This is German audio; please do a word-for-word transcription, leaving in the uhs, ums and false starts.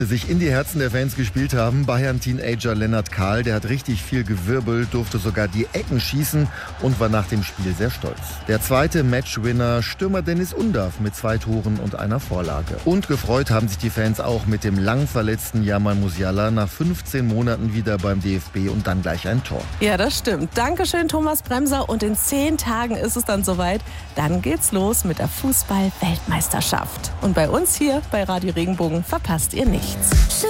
sich in die Herzen der Fans gespielt haben. Bayern-Teenager Lennart Kahl, der hat richtig viel gewirbelt, durfte sogar die Ecken schießen und war nach dem Spiel sehr stolz. Der zweite Matchwinner, Stürmer Dennis Undav mit zwei Toren und einer Vorlage. Und gefreut haben sich die Fans auch mit dem lang verletzten Jamal Musiala nach fünfzehn Monaten wieder beim D F B und dann gleich ein Tor. Ja, das stimmt. Dankeschön, Thomas Bremser. Und in zehn Tagen ist es dann soweit. Dann geht's los mit der Fußball-Weltmeisterschaft. Und bei uns hier bei Radio Regenbogen verpasst ihr nichts.